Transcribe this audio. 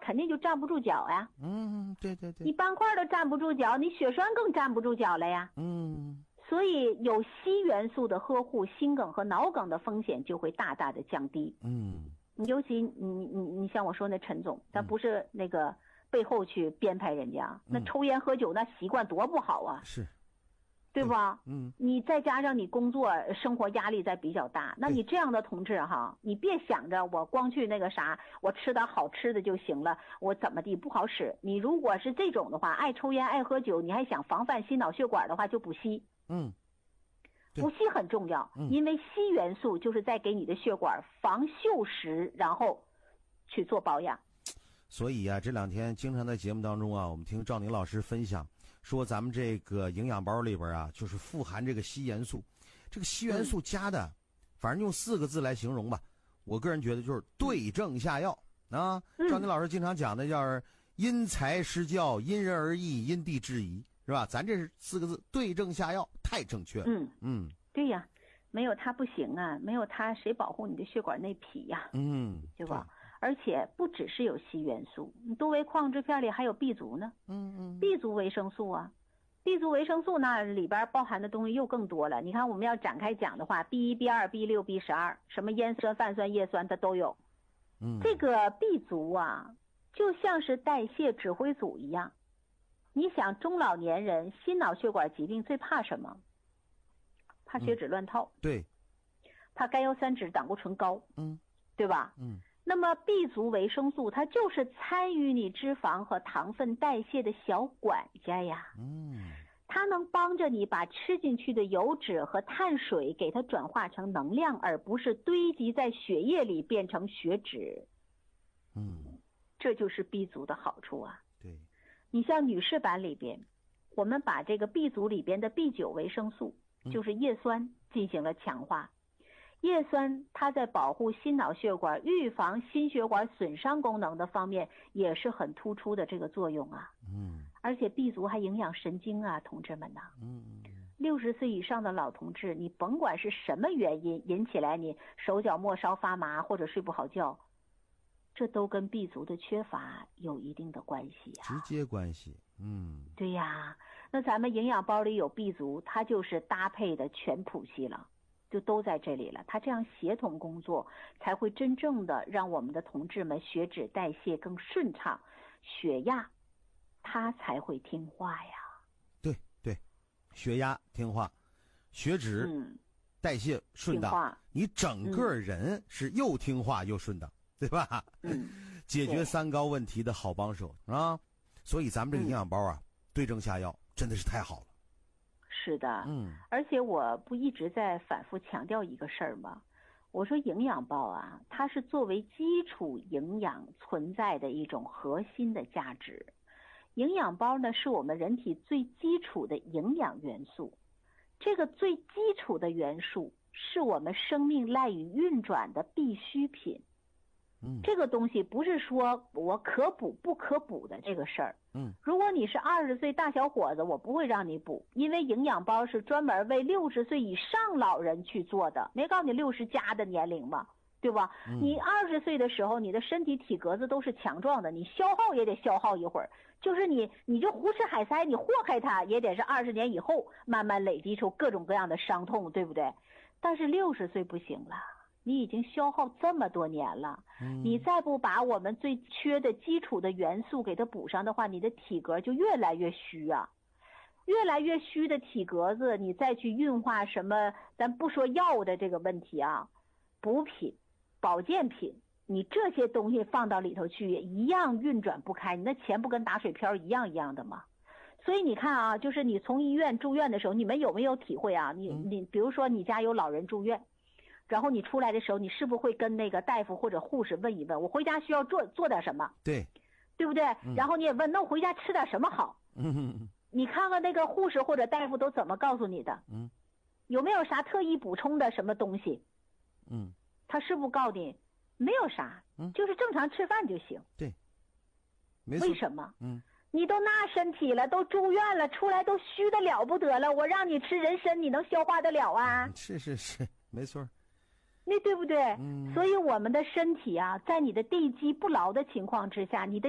肯定就站不住脚呀。 对对对。 你斑块都站不住脚，你血栓更站不住脚了呀。所以有硒元素的呵护，心梗和脑梗的风险就会大大的降低。尤其你像我说那陈总，咱不是那个背后去编排人家，那抽烟喝酒那习惯多不好啊。 是。 对吧？你再加上你工作生活压力在比较大，那你这样的同志哈，你别想着我光去那个啥，我吃点好吃的就行了，我怎么地不好使。你如果是这种的话，爱抽烟爱喝酒，你还想防范心脑血管的话，就补硒。补硒很重要，因为硒元素就是在给你的血管防锈蚀，然后去做保养。 所以啊，这两天经常在节目当中啊，我们听赵宁老师分享说，咱们这个营养包里边啊，就是富含这个硒元素。这个硒元素加的，反正用4个字来形容吧，我个人觉得就是对症下药啊。赵宁老师经常讲的叫是因材施教，因人而异，因地制宜，是吧？咱这是4个字，对症下药，太正确了。 对呀，没有它不行啊，没有它谁保护你的血管内皮呀？对吧？而且不只是有硒元素，你多维矿制片里还有 B 族呢。B 族维生素啊 ，B 族维生素那里边包含的东西又更多了。你看我们要展开讲的话 ，B1、B2、B6、B12，什么烟酸、泛酸、叶酸它都有。这个 B 族啊，就像是代谢指挥组一样。你想中老年人心脑血管疾病最怕什么？怕血脂乱套。 对。 怕甘油三酯、胆固醇高。对吧？那么 B 族维生素它就是参与你脂肪和糖分代谢的小管家呀。它能帮着你把吃进去的油脂和碳水给它转化成能量，而不是堆积在血液里变成血脂。这就是 B 族的好处啊。 对。 你像女士版里边，我们把这个 B 族里边的 B9 维生素，就是叶酸进行了强化。叶酸它在保护心脑血管、预防心血管损伤功能的方面也是很突出的这个作用啊。而且 B 族还营养神经啊，同志们呐。60岁以上的老同志，你甭管是什么原因引起来你手脚末梢发麻或者睡不好觉，这都跟 B 族的缺乏有一定的关系啊。 直接关系。 对呀，那咱们营养包里有 B 族，它就是搭配的全谱系了。就都在这里了，它这样协同工作，才会真正的让我们的同志们血脂代谢更顺畅，血压它才会听话呀。对对，血压听话，血脂代谢顺当，你整个人是又听话又顺当，对吧？解决3高问题的好帮手啊！所以咱们这个营养包啊，对症下药，真的是太好了。 是的，而且我不一直在反复强调一个事儿吗？我说营养包啊，它是作为基础营养存在的一种核心的价值。营养包呢，是我们人体最基础的营养元素。这个最基础的元素是我们生命赖以运转的必需品。这个东西不是说我可补不可补的这个事儿。如果你是20岁大小伙子，我不会让你补，因为营养包是专门为60岁以上老人去做的，没告诉你60加的年龄嘛，对吧？你20岁的时候，你的身体体格子都是强壮的，你消耗也得消耗一会儿，就是你就胡吃海塞，你祸害它也得是20年以后慢慢累积出各种各样的伤痛，对不对？但是60岁不行了。你已经消耗这么多年了，你再不把我们最缺的基础的元素给它补上的话，你的体格就越来越虚啊。越来越虚的体格子，你再去运化什么，咱不说药的这个问题啊，补品、保健品，你这些东西放到里头去一样运转不开，你那钱不跟打水漂一样一样的吗？所以你看啊，就是你从医院住院的时候，你们有没有体会啊？你比如说你家有老人住院，然后你出来的时候，你是不是会跟那个大夫或者护士问一问，我回家需要做点什么？对不对？然后你也问，那我回家吃点什么好？你看看那个护士或者大夫都怎么告诉你的？有没有啥特意补充的什么东西？他是不是告诉你没有啥，就是正常吃饭就行？ 对，没错。 为什么？你都那身体了，都住院了，出来都虚的了不得了，我让你吃人参，你能消化得了啊？ 是，没错。 那对不对？所以我们的身体啊，在你的地基不牢的情况之下，你的